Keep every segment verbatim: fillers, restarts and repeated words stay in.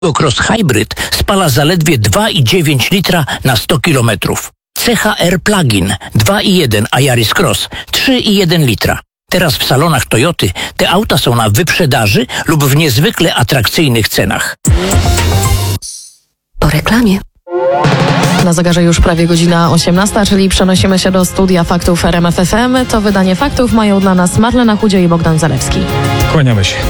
Cross Hybrid spala zaledwie dwa i dziewięć litra na sto kilometrów. C H R Plug-in dwa i jeden, a Yaris Cross trzy i jeden litra. Teraz w salonach Toyoty te auta są na wyprzedaży lub w niezwykle atrakcyjnych cenach. Po reklamie. Na zegarze już prawie godzina osiemnasta, czyli przenosimy się do studia faktów R M F F M. To wydanie faktów mają dla nas Marlena Chudzio i Bogdan Zalewski. Kłaniamy się.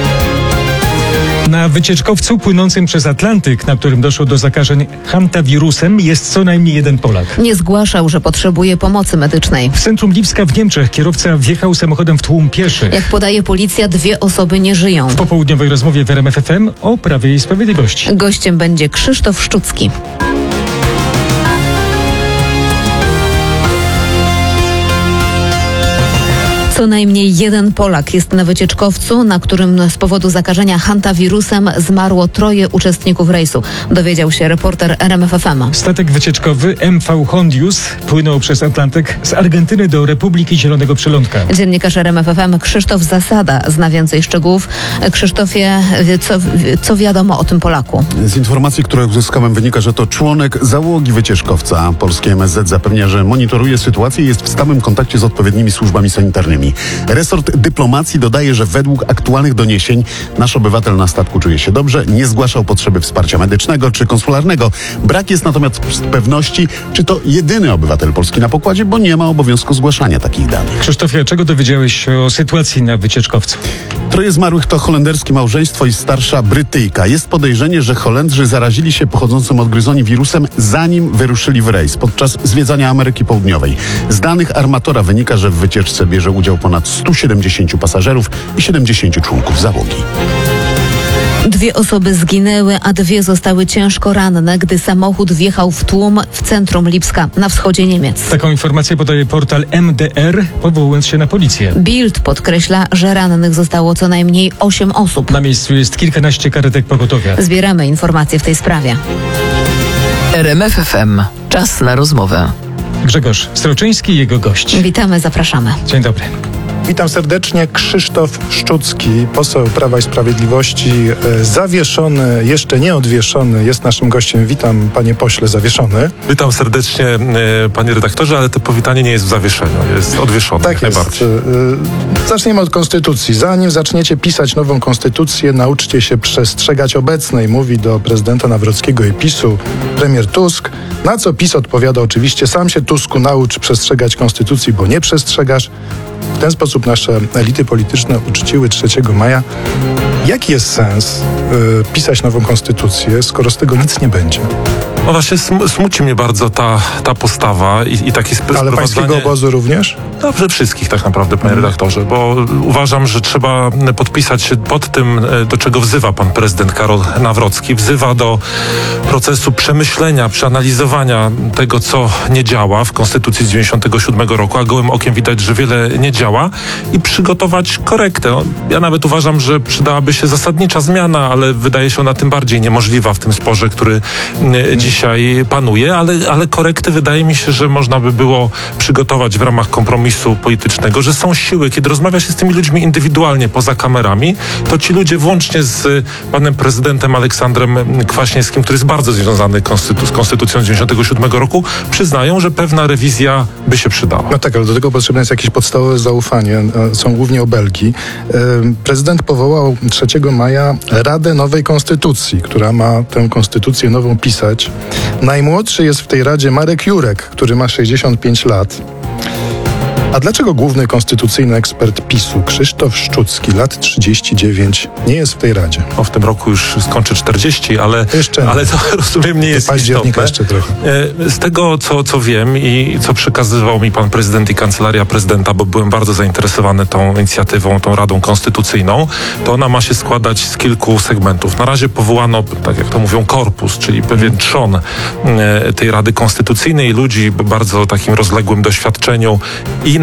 Na wycieczkowcu płynącym przez Atlantyk, na którym doszło do zakażeń hantawirusem, jest co najmniej jeden Polak. Nie zgłaszał, że potrzebuje pomocy medycznej. W centrum Lipska w Niemczech kierowca wjechał samochodem w tłum pieszych. Jak podaje policja, dwie osoby nie żyją. W popołudniowej rozmowie w R M F F M o Prawie i Sprawiedliwości. Gościem będzie Krzysztof Szczucki. Co najmniej jeden Polak jest na wycieczkowcu, na którym z powodu zakażenia hantawirusem zmarło troje uczestników rejsu. Dowiedział się reporter R M F F M. Statek wycieczkowy M V Hondius płynął przez Atlantyk z Argentyny do Republiki Zielonego Przylądka. Dziennikarz R M F F M Krzysztof Zasada zna więcej szczegółów. Krzysztofie, co, co wiadomo o tym Polaku? Z informacji, które uzyskałem, wynika, że to członek załogi wycieczkowca. Polskie M S Z zapewnia, że monitoruje sytuację i jest w stałym kontakcie z odpowiednimi służbami sanitarnymi. Resort dyplomacji dodaje, że według aktualnych doniesień nasz obywatel na statku czuje się dobrze, nie zgłaszał potrzeby wsparcia medycznego czy konsularnego. Brak jest natomiast pewności, czy to jedyny obywatel Polski na pokładzie, bo nie ma obowiązku zgłaszania takich danych. Krzysztofie, czego dowiedziałeś się o sytuacji na wycieczkowcu? Troje zmarłych to holenderskie małżeństwo i starsza Brytyjka. Jest podejrzenie, że Holendrzy zarazili się pochodzącym od gryzoni wirusem, zanim wyruszyli w rejs podczas zwiedzania Ameryki Południowej. Z danych armatora wynika, że w wycieczce bierze udział ponad stu siedemdziesięciu pasażerów i siedemdziesięciu członków załogi. Dwie osoby zginęły, a dwie zostały ciężko ranne, gdy samochód wjechał w tłum w centrum Lipska, na wschodzie Niemiec. Taką informację podaje portal M D R, powołując się na policję. Bild podkreśla, że rannych zostało co najmniej osiem osób. Na miejscu jest kilkanaście karetek pogotowia. Zbieramy informacje w tej sprawie. R M F F M. Czas na rozmowę. Grzegorz Sroczyński i jego gość. Witamy, zapraszamy. Dzień dobry. Witam serdecznie. Krzysztof Szczucki, poseł Prawa i Sprawiedliwości, e, zawieszony, jeszcze nie odwieszony, jest naszym gościem. Witam, panie pośle, zawieszony. Witam serdecznie, e, panie redaktorze, ale to powitanie nie jest w zawieszeniu, jest odwieszone. Tak jest. Najbardziej. E, zaczniemy od konstytucji. Zanim zaczniecie pisać nową konstytucję, nauczcie się przestrzegać obecnej, mówi do prezydenta Nawrockiego i PiSu premier Tusk. Na co PiS odpowiada oczywiście: sam się, Tusku, naucz przestrzegać konstytucji, bo nie przestrzegasz. W ten sposób nasze elity polityczne uczciły trzeciego maja. Jaki jest sens y, pisać nową konstytucję, skoro z tego nic nie będzie? No właśnie sm- smuci mnie bardzo ta, ta postawa i, i takie sp- Ale pańskiego obozu również? Dobrze, wszystkich tak naprawdę, panie redaktorze, bo uważam, że trzeba podpisać się pod tym, do czego wzywa pan prezydent Karol Nawrocki. Wzywa do procesu przemyślenia, przeanalizowania tego, co nie działa w Konstytucji z dziewięćdziesiątego siódmego roku, a gołym okiem widać, że wiele nie działa, i przygotować korektę. No, ja nawet uważam, że przydałaby się zasadnicza zmiana, ale wydaje się ona tym bardziej niemożliwa w tym sporze, który dzisiaj panuje, ale, ale korekty wydaje mi się, że można by było przygotować w ramach kompromisu politycznego, że są siły, kiedy rozmawia się z tymi ludźmi indywidualnie poza kamerami, to ci ludzie włącznie z panem prezydentem Aleksandrem Kwaśniewskim, który jest bardzo związany konstytu- z konstytucją z dziewięćdziesiątego siódmego roku, przyznają, że pewna rewizja by się przydała. No tak, ale do tego potrzebne jest jakieś podstawowe zaufanie. Są głównie obelgi. Prezydent powołał trzeciego maja Radę Nowej Konstytucji, która ma tę konstytucję nową pisać. Najmłodszy jest w tej Radzie Marek Jurek, który ma sześćdziesiąt pięć lat. A dlaczego główny konstytucyjny ekspert PiSu, Krzysztof Szczucki, lat trzydzieści dziewięć, nie jest w tej Radzie? O, w tym roku już skończy czterdzieści, ale, jeszcze ale to rozumiem nie jest istotne. Jeszcze trochę. Z tego, co, co wiem i co przekazywał mi pan prezydent i kancelaria prezydenta, bo byłem bardzo zainteresowany tą inicjatywą, tą Radą Konstytucyjną, to ona ma się składać z kilku segmentów. Na razie powołano, tak jak to mówią, korpus, czyli pewien trzon tej Rady Konstytucyjnej, ludzi o bardzo takim rozległym doświadczeniu i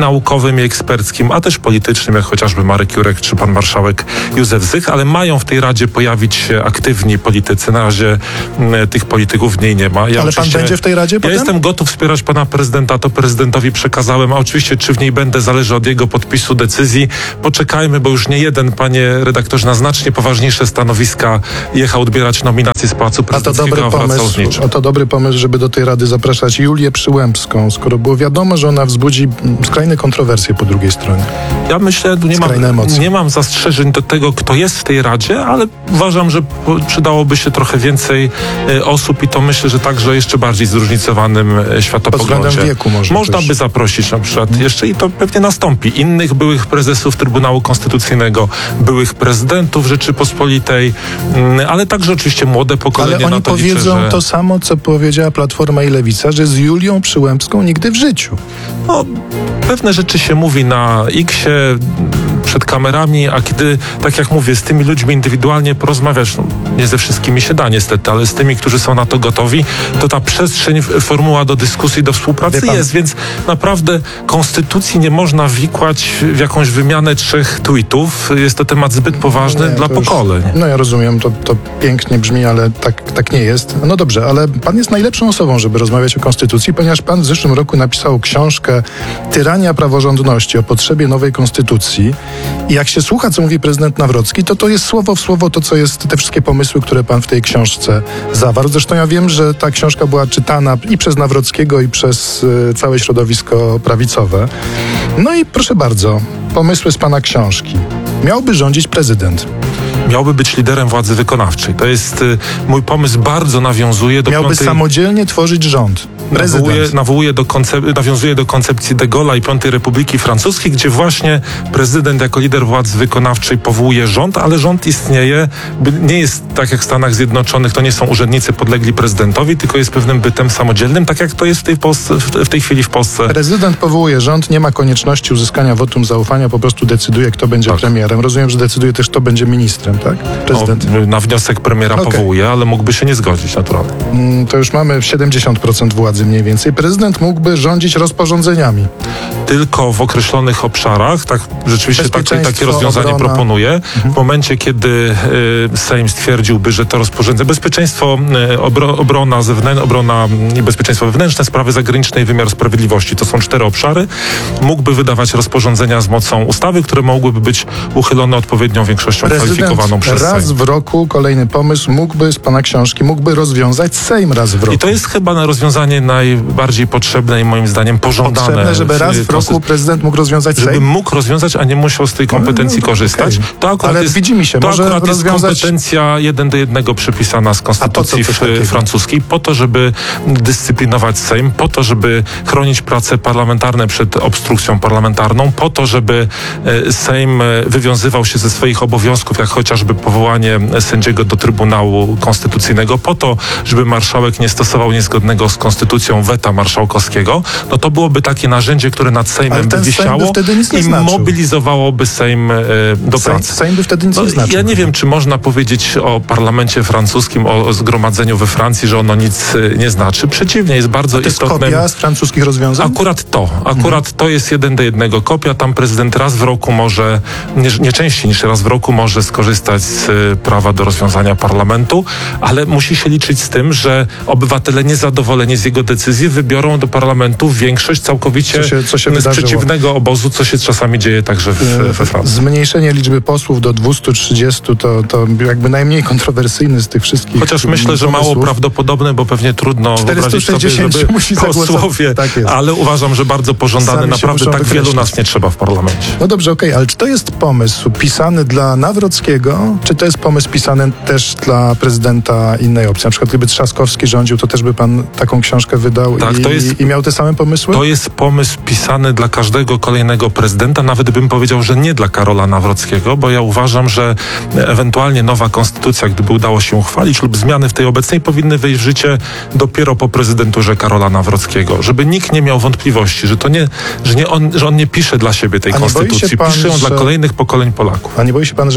naukowym, i eksperckim, a też politycznym, jak chociażby Marek Jurek czy pan marszałek Józef Zych, ale mają w tej Radzie pojawić się aktywni politycy. Na razie m, tych polityków w niej nie ma. Ja ale pan będzie w tej Radzie Ja potem? jestem gotów wspierać pana prezydenta, to prezydentowi przekazałem, a oczywiście czy w niej będę, zależy od jego podpisu decyzji. Poczekajmy, bo już nie jeden, panie redaktorze, na znacznie poważniejsze stanowiska jechał odbierać nominacje z Pałacu A to Prezydenckiego, dobry a wracał z pomysł, niczym. a to dobry pomysł, żeby do tej Rady zapraszać Julię Przyłębską, skoro było wiadomo, że ona wzbudzi mm, skrajne kontrowersje po drugiej stronie. Ja myślę, nie Skrajne mam, emocje. nie mam zastrzeżeń do tego, kto jest w tej Radzie, ale uważam, że po- przydałoby się trochę więcej e, osób i to myślę, że także jeszcze bardziej zróżnicowanym e, światopoglądzie. Pod względem wieku może Można też. by zaprosić na przykład jeszcze i to pewnie nastąpi innych byłych prezesów Trybunału Konstytucyjnego, byłych prezydentów Rzeczypospolitej, mm, ale także oczywiście młode pokolenie. Ale oni na to liczę, powiedzą że... to samo, co powiedziała Platforma i Lewica, że z Julią Przyłębską nigdy w życiu. No, pewne rzeczy się mówi na X-ie, przed kamerami, a kiedy, tak jak mówię, z tymi ludźmi indywidualnie porozmawiać, no, nie ze wszystkimi się da niestety, ale z tymi, którzy są na to gotowi, to ta przestrzeń, f- formuła do dyskusji, do współpracy Wie pan- jest, więc naprawdę konstytucji nie można wikłać w jakąś wymianę trzech tweetów. Jest to temat zbyt poważny Nie, dla to już- pokoleń. No ja rozumiem, to, to pięknie brzmi, ale tak, tak nie jest. No dobrze, ale pan jest najlepszą osobą, żeby rozmawiać o konstytucji, ponieważ pan w zeszłym roku napisał książkę Tyrania praworządności o potrzebie nowej konstytucji. I jak się słucha, co mówi prezydent Nawrocki, to to jest słowo w słowo to, co jest te wszystkie pomysły, które pan w tej książce zawarł. Zresztą ja wiem, że ta książka była czytana i przez Nawrockiego, i przez y, całe środowisko prawicowe. No i proszę bardzo, pomysły z pana książki. Miałby rządzić prezydent. Miałby być liderem władzy wykonawczej. To jest y, mój pomysł, bardzo nawiązuje do Miałby piątej... samodzielnie tworzyć rząd. Prezydent. Nawołuje, nawołuje do koncep- nawiązuje do koncepcji de Gaulle'a i Piątej Republiki Francuskiej, gdzie właśnie prezydent jako lider władzy wykonawczej powołuje rząd, ale rząd istnieje, by- nie jest tak jak w Stanach Zjednoczonych, to nie są urzędnicy podlegli prezydentowi, tylko jest pewnym bytem samodzielnym, tak jak to jest w tej, Polsce, w w tej chwili w Polsce. Prezydent powołuje rząd, nie ma konieczności uzyskania wotum zaufania, po prostu decyduje, kto będzie Tak. premierem. Rozumiem, że decyduje też, kto będzie ministrem, tak? Prezydent. O, na wniosek premiera Okej. powołuje, ale mógłby się nie zgodzić naturalnie. Mm, To już mamy siedemdziesiąt procent władzy mniej więcej. Prezydent mógłby rządzić rozporządzeniami. Tylko w określonych obszarach, tak rzeczywiście takie, takie Bezpieczeństwo, rozwiązanie obrona. proponuję. W momencie, kiedy y, Sejm stwierdziłby, że to rozporządzenie, bezpieczeństwo, y, obro, obrona, zewnę, obrona i bezpieczeństwo wewnętrzne, sprawy zagraniczne i wymiar sprawiedliwości, to są cztery obszary, mógłby wydawać rozporządzenia z mocą ustawy, które mogłyby być uchylone odpowiednią większością kwalifikowaną Prezydent przez raz Sejm. w roku, kolejny pomysł, mógłby z pana książki, mógłby rozwiązać Sejm raz w roku. I to jest chyba na rozwiązanie najbardziej potrzebne i moim zdaniem pożądane. Potrzebne, żeby w raz w roku konstytucji. prezydent mógł rozwiązać Żeby Sejm. mógł rozwiązać, a nie musiał z tej kompetencji No, no, korzystać. okej. To akurat Ale jest, widzi mi się, to może akurat jest rozwiązać- kompetencja jeden do jednego przypisana z konstytucji coś w- takiego? francuskiej, po to, żeby dyscyplinować Sejm, po to, żeby chronić prace parlamentarne przed obstrukcją parlamentarną, po to, żeby e, Sejm e, wywiązywał się ze swoich obowiązków, jak chociażby powołanie sędziego do Trybunału Konstytucyjnego, po to, żeby marszałek nie stosował niezgodnego z konstytucją weta marszałkowskiego, no to byłoby takie narzędzie, które nad Ale Sejmem by ten Sejm by wisiało wtedy nic nie i znaczył. mobilizowałoby Sejm e, do Sejm, pracy. Sejm by wtedy nic No, nie znaczył. ja nie wiem, czy można powiedzieć o parlamencie francuskim, o, o zgromadzeniu we Francji, że ono nic y, nie znaczy. Przeciwnie, jest bardzo To jest istotnym. kopia z francuskich rozwiązań? Akurat to, akurat Mhm. to jest jeden do jednego kopia. Tam prezydent raz w roku może, nie, nie częściej niż raz w roku może skorzystać z y, prawa do rozwiązania parlamentu, ale musi się liczyć z tym, że obywatele niezadowoleni z jego decyzji wybiorą do parlamentu większość całkowicie Co się- co się z wydarzyło? przeciwnego obozu, co się czasami dzieje także w, we Francji. Zmniejszenie liczby posłów do dwieście trzydzieści to, to jakby najmniej kontrowersyjny z tych wszystkich Chociaż myślę, że mało pomysłów. prawdopodobne, bo pewnie trudno wyobrazić sobie, czterysta sześćdziesiąt żeby musi zagłosować. posłowie, Tak jest. ale uważam, że bardzo pożądany. Sami się Naprawdę muszą tak wielu wykreślić. nas nie trzeba w parlamencie. No dobrze, okej, ale czy to jest pomysł pisany dla Nawrockiego, czy to jest pomysł pisany też dla prezydenta innej opcji? Na przykład gdyby Trzaskowski rządził, to też by pan taką książkę wydał Tak, i, to jest- i miał te same pomysły? To jest pomysł pisany dla każdego kolejnego prezydenta, nawet bym powiedział, że nie dla Karola Nawrockiego, bo ja uważam, że ewentualnie nowa konstytucja, gdyby udało się uchwalić, lub zmiany w tej obecnej powinny wejść w życie dopiero po prezydenturze Karola Nawrockiego, żeby nikt nie miał wątpliwości, że to nie, że nie on, że on nie pisze dla siebie tej A nie boi się konstytucji, pan, pisze ją że- dla kolejnych pokoleń Polaków. A nie boi się pan, że ta połowa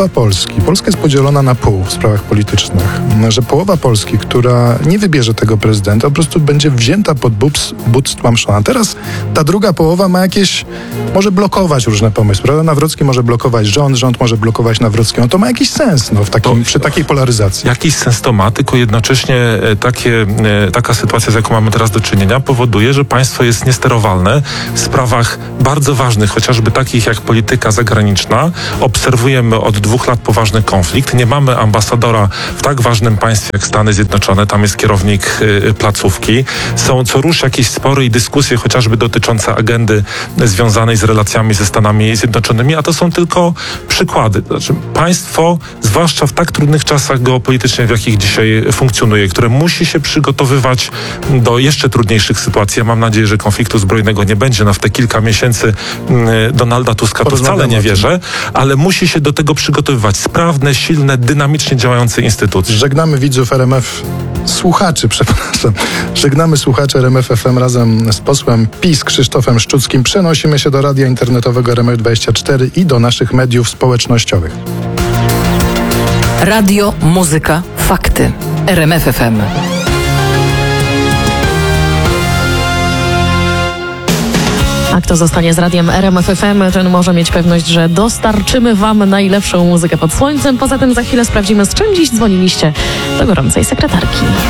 połowa Polski, Polska jest podzielona na pół w sprawach politycznych, że połowa Polski, która nie wybierze tego prezydenta, po prostu będzie wzięta pod but, but stłamszona. Teraz ta druga połowa ma jakieś, może blokować różne pomysły, prawda? Nawrocki może blokować rząd, rząd może blokować Nawrockiego. No to ma jakiś sens no, w takim, To, przy takiej polaryzacji. Jakiś sens to ma, tylko jednocześnie takie, taka sytuacja, z jaką mamy teraz do czynienia, powoduje, że państwo jest niesterowalne w sprawach bardzo ważnych, chociażby takich jak polityka zagraniczna. Obserwujemy od dwóch lat poważny konflikt. Nie mamy ambasadora w tak ważnym państwie jak Stany Zjednoczone. Tam jest kierownik y, placówki. Są co rusz jakieś spory i dyskusje, chociażby dotyczące agendy związanej z relacjami ze Stanami Zjednoczonymi, a to są tylko przykłady. Znaczy, państwo, zwłaszcza w tak trudnych czasach geopolitycznie, w jakich dzisiaj funkcjonuje, które musi się przygotowywać do jeszcze trudniejszych sytuacji. Ja mam nadzieję, że konfliktu zbrojnego nie będzie. No w te kilka miesięcy y, Donalda Tuska to wcale nie wierzę, ale musi się do tego przygotowywać. Sprawne, silne, dynamicznie działające instytucje. Żegnamy widzów R M F, słuchaczy, przepraszam. Żegnamy słuchaczy R M F F M razem z posłem PiS Krzysztofem Szczuckim. Przenosimy się do radia internetowego R M F dwadzieścia cztery i do naszych mediów społecznościowych. Radio, muzyka, fakty. R M F F M. A kto zostanie z radiem R M F F M, ten może mieć pewność, że dostarczymy wam najlepszą muzykę pod słońcem. Poza tym za chwilę sprawdzimy, z czym dziś dzwoniliście do gorącej sekretarki.